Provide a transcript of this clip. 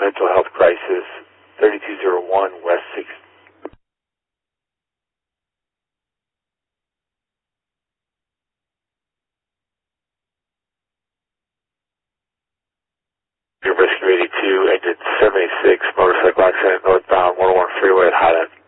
mental health crisis, 3201 West 6th. Rescue 82, exit 76, motorcycle accident northbound 101 freeway at Highland.